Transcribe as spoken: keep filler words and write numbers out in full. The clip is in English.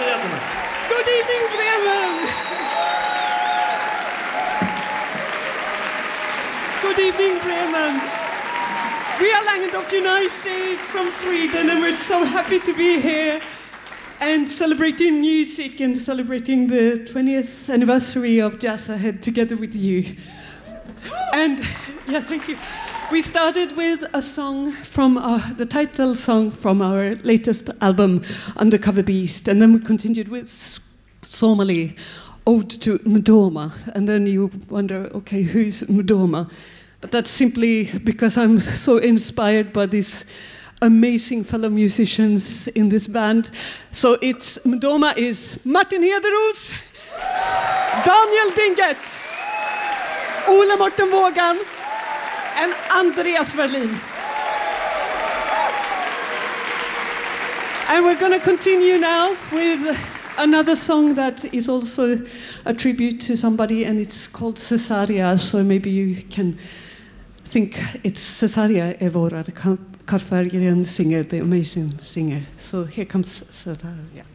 så jättemycket. Good evening, Bremen! Good evening, Bremen! We are Langendorf United from Sweden, and we're so happy to be here and celebrating music and celebrating the twentieth anniversary of Jazz Ahead together with you. And yeah, thank you. We started with a song from our, the title song from our latest album, Undercover Beast, and then we continued with Somali, Ode to Mdoma, and then you wonder, okay, who's Mdoma? But that's simply because I'm so inspired by these amazing fellow musicians in this band. So it's Mdoma is Martin Hederos, Daniel Binget, Ole Morten Vågan, and Andreas Verlin. And we're going to continue now with another song that is also a tribute to somebody, and it's called Cesaria, so maybe you can think it's Cesaria Evora, the Karl Fagergren singer, the amazing singer. So here comes Cesaria.